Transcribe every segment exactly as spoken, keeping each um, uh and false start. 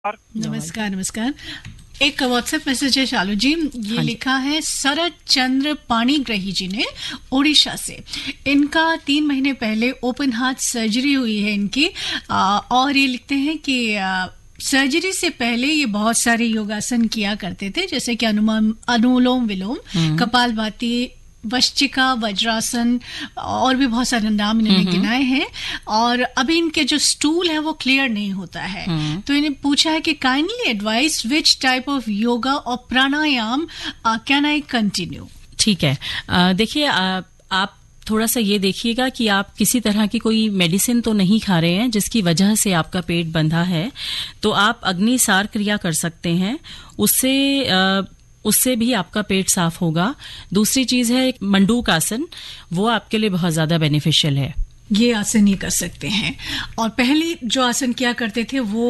नमस्कार नमस्कार। एक व्हाट्सएप मैसेज है शालू जी, ये हाँ लिखा है शरद चंद्र पाणिग्रही जी ने ओडिशा से। इनका तीन महीने पहले ओपन हार्ट सर्जरी हुई है इनकी, आ, और ये लिखते हैं कि आ, सर्जरी से पहले ये बहुत सारे योगासन किया करते थे, जैसे कि अनुमान अनुलोम विलोम, कपालभाति, वश्चिका, वज्रासन और भी बहुत सारे नाम इन्होंने गिनाए हैं। और अभी इनके जो स्टूल है वो क्लियर नहीं होता है, तो इन्हें पूछा है कि kindly advice which type of yoga और प्राणायाम कैन आई कंटिन्यू। ठीक है, देखिए आप थोड़ा सा ये देखिएगा कि आप किसी तरह की कोई मेडिसिन तो नहीं खा रहे हैं जिसकी वजह से आपका पेट बंधा है। तो आप अग्निसार क्रिया कर सकते हैं, उससे आ, उससे भी आपका पेट साफ होगा। दूसरी चीज है मंडूक आसन, वो आपके लिए बहुत ज्यादा बेनिफिशियल है। ये आसन ही कर सकते हैं। और पहले जो आसन किया करते थे वो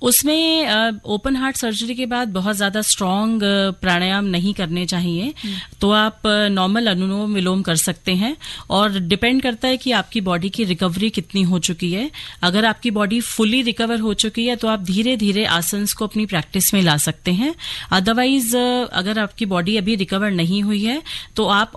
उसमें ओपन हार्ट सर्जरी के बाद बहुत ज्यादा स्ट्रांग प्राणायाम नहीं करने चाहिए, तो आप नॉर्मल अनुलोम विलोम कर सकते हैं। और डिपेंड करता है कि आपकी बॉडी की रिकवरी कितनी हो चुकी है। अगर आपकी बॉडी फुली रिकवर हो चुकी है तो आप धीरे धीरे आसन्स को अपनी प्रैक्टिस में ला सकते हैं। अदरवाइज अगर आपकी बॉडी अभी रिकवर नहीं हुई है तो आप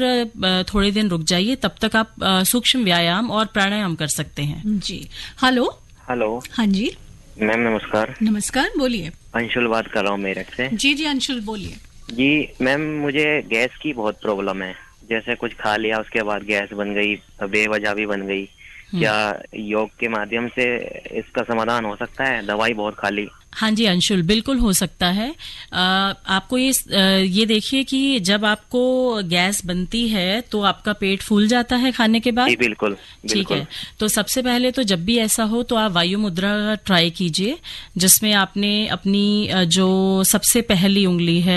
और थोड़े दिन रुक जाइए, तब तक आप सूक्ष्म व्यायाम और प्राणायाम कर सकते हैं। जी हेलो हेलो हाँ जी मैम नमस्कार। नमस्कार, बोलिए। अंशुल बात कर रहा हूँ मेरठ से। जी जी अंशुल बोलिए। जी मैम, मुझे गैस की बहुत प्रॉब्लम है। जैसे कुछ खा लिया उसके बाद गैस बन गई, बेवजह भी बन गई। क्या योग के माध्यम से इसका समाधान हो सकता है? दवाई बहुत खा ली। हाँ जी अंशुल, बिल्कुल हो सकता है। आ, आपको ये ये देखिए कि जब आपको गैस बनती है तो आपका पेट फूल जाता है खाने के बाद। जी बिल्कुल, ठीक है। तो सबसे पहले तो जब भी ऐसा हो तो आप वायु मुद्रा ट्राई कीजिए, जिसमें आपने अपनी जो सबसे पहली उंगली है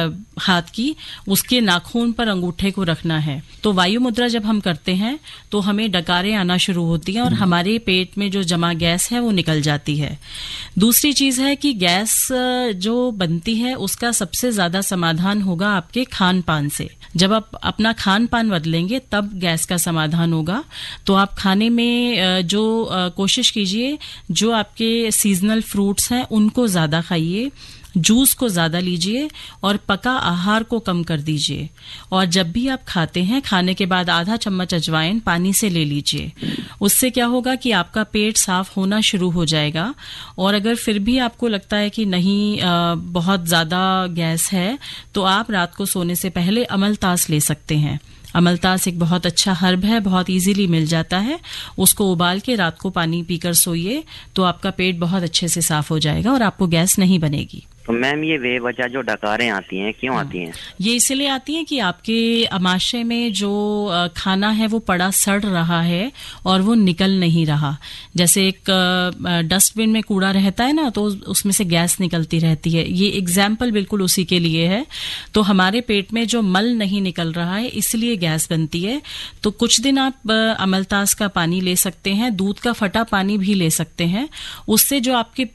हाथ की, उसके नाखून पर अंगूठे को रखना है। तो वायु मुद्रा जब हम करते हैं तो हमें डकारें आना शुरू होती हैं और हमारे पेट में जो जमा गैस है वो निकल जाती है। दूसरी चीज है कि गैस जो बनती है उसका सबसे ज्यादा समाधान होगा आपके खान पान से। जब आप अपना खान पान बदलेंगे तब गैस का समाधान होगा। तो आप खाने में जो कोशिश कीजिए, जो आपके सीजनल फ्रूट्स हैं उनको ज्यादा खाइए, जूस को ज्यादा लीजिए और पका आहार को कम कर दीजिए। और जब भी आप खाते हैं, खाने के बाद आधा चम्मच अजवाइन पानी से ले लीजिए। उससे क्या होगा कि आपका पेट साफ होना शुरू हो जाएगा। और अगर फिर भी आपको लगता है कि नहीं आ, बहुत ज्यादा गैस है, तो आप रात को सोने से पहले अमलतास ले सकते हैं। अमलतास एक बहुत अच्छा हर्ब है, बहुत इजीली मिल जाता है। उसको उबाल के रात को पानी पीकर सोइए तो आपका पेट बहुत अच्छे से साफ हो जाएगा और आपको गैस नहीं बनेगी। तो मैम ये बेवजह जो डकारें आती हैं क्यों आती हैं? ये इसलिए आती हैं कि आपके अमाशय में जो खाना है वो पड़ा सड़ रहा है और वो निकल नहीं रहा। जैसे एक डस्टबिन में कूड़ा रहता है ना, तो उसमें से गैस निकलती रहती है। ये एग्जाम्पल बिल्कुल उसी के लिए है। तो हमारे पेट में जो मल नहीं निकल रहा है इसलिए गैस बनती है। तो कुछ दिन आप अमलतास का पानी ले सकते हैं, दूध का फटा पानी भी ले सकते हैं। उससे जो आपके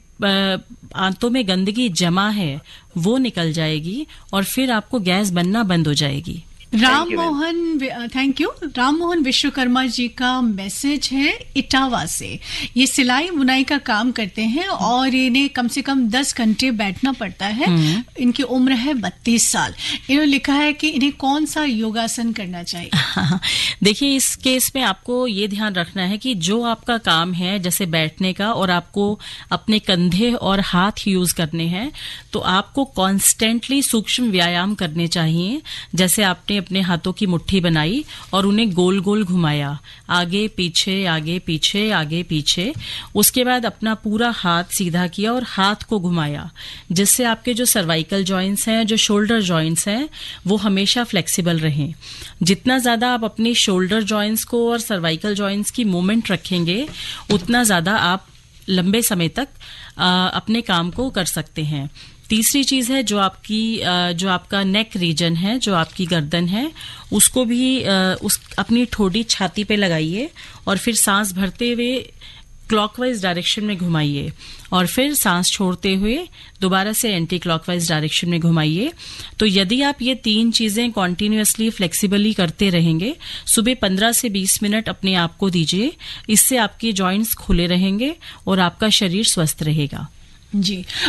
आंतों में गंदगी जमा है वो निकल जाएगी और फिर आपको गैस बनना बंद हो जाएगी। Ram Mohan, thank you. राम मोहन विश्वकर्मा जी का मैसेज है इटावा से। ये सिलाई बुनाई का काम करते हैं और इन्हें कम से कम दस घंटे बैठना पड़ता है। इनकी उम्र है बत्तीस साल। इन्होंने लिखा है कि इन्हें कौन सा योगासन करना चाहिए। देखिए, इस केस में आपको ये ध्यान रखना है कि जो आपका काम है जैसे बैठने का, और आपको अपने कंधे और हाथ यूज करने हैं, तो आपको कॉन्स्टेंटली सूक्ष्म व्यायाम करने चाहिए। जैसे आपने अपने हाथों की मुट्ठी बनाई और उन्हें गोल गोल घुमाया, आगे पीछे आगे पीछे आगे पीछे। उसके बाद अपना पूरा हाथ सीधा किया और हाथ को घुमाया, जिससे आपके जो सर्वाइकल जॉइंट्स हैं, जो शोल्डर जॉइंट्स हैं, वो हमेशा फ्लेक्सिबल रहें। जितना ज्यादा आप अपने शोल्डर जॉइंट्स को और सर्वाइकल जॉइंट्स की मूवमेंट रखेंगे, उतना ज्यादा आप लंबे समय तक आ, अपने काम को कर सकते हैं। तीसरी चीज है जो आपकी जो आपका नेक रीजन है, जो आपकी गर्दन है, उसको भी उस अपनी ठोडी छाती पे लगाइए और फिर सांस भरते हुए क्लॉकवाइज डायरेक्शन में घुमाइए और फिर सांस छोड़ते हुए दोबारा से एंटी क्लॉकवाइज डायरेक्शन में घुमाइए। तो यदि आप ये तीन चीजें कॉन्टिन्यूअसली फ्लेक्सिबली करते रहेंगे, सुबह पंद्रह से बीस मिनट अपने आप को दीजिए, इससे आपके जॉइंट्स खुले रहेंगे और आपका शरीर स्वस्थ रहेगा। जी।